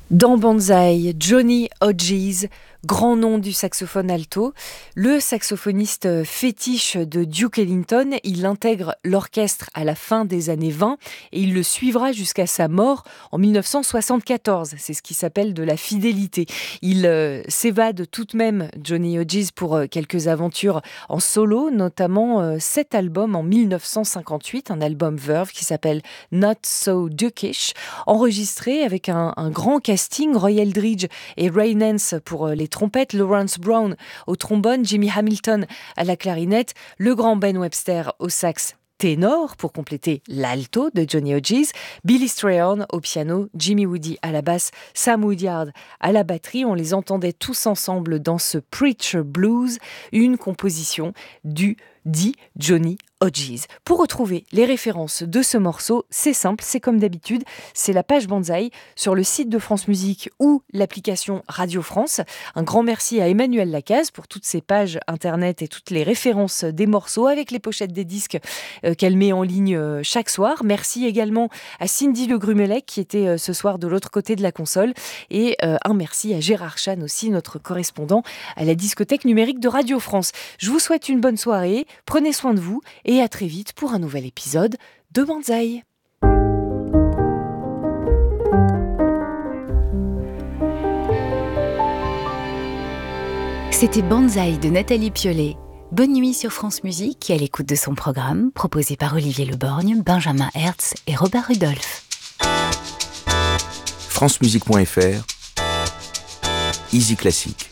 Dans Banzai, Johnny Hodges, grand nom du saxophone alto, le saxophoniste fétiche de Duke Ellington, il intègre l'orchestre à la fin des années 20 et il le suivra jusqu'à sa mort en 1974. C'est ce qui s'appelle de la fidélité. Il s'évade tout de même, Johnny Hodges, pour quelques aventures en solo, notamment cet album en 1958, un album Verve qui s'appelle Not So Dukish, enregistré avec un grand casting, Roy Eldridge et Ray Nance pour les trompettes, Lawrence Brown au trombone, Jimmy Hamilton à la clarinette, le grand Ben Webster au sax ténor pour compléter l'alto de Johnny Hodges, Billy Strayhorn au piano, Jimmy Woody à la basse, Sam Woodyard à la batterie. On les entendait tous ensemble dans ce Preacher Blues, une composition du dit Johnny Hodges. Pour retrouver les références de ce morceau, c'est simple, c'est comme d'habitude, c'est la page Banzai sur le site de France Musique ou l'application Radio France. Un grand merci à Emmanuel Lacaze pour toutes ces pages internet et toutes les références des morceaux avec les pochettes des disques qu'elle met en ligne chaque soir. Merci également à Cindy Le Grumelec qui était ce soir de l'autre côté de la console et un merci à Gérard Chan aussi, notre correspondant à la discothèque numérique de Radio France. Je vous souhaite une bonne soirée, prenez soin de vous et à très vite pour un nouvel épisode de Banzai. C'était Banzai de Nathalie Piolet. Bonne nuit sur France Musique et à l'écoute de son programme proposé par Olivier Leborgne, Benjamin Hertz et Robert Rudolph. francemusique.fr, Easy Classique.